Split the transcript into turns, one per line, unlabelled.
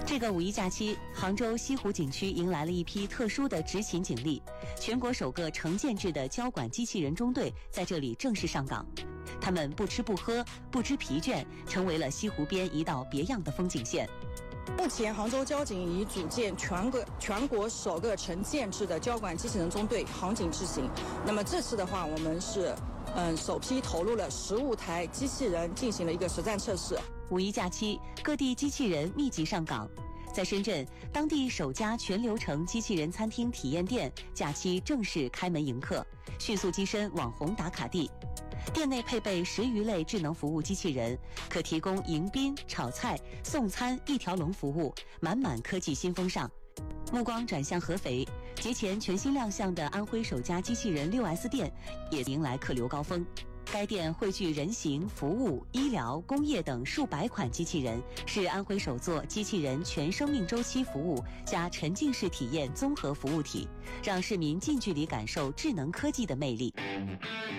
这个五一假期，杭州西湖景区迎来了一批特殊的执勤警力，全国首个成建制的交管机器人中队在这里正式上岗。他们不吃不喝，不知疲倦，成为了西湖边一道别样的风景线。
目前，杭州交警已组建全国首个成建制的交管机器人中队杭警执行。那么这次的话，我们是首批投入了15台机器人进行了一个实战测试。
五一假期，各地机器人密集上岗。在深圳，当地首家全流程机器人餐厅体验店假期正式开门迎客，迅速跻身网红打卡地。店内配备10余类智能服务机器人，可提供迎宾、炒菜、送餐一条龙服务，满满科技新风尚。目光转向合肥，节前全新亮相的安徽首家机器人 6S 店也迎来客流高峰。该店汇聚人形、服务、医疗、工业等数百款机器人，是安徽首座机器人全生命周期服务加沉浸式体验综合服务体，让市民近距离感受智能科技的魅力。